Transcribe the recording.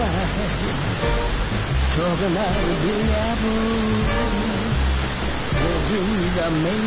Talking out of the apple, the dreams are made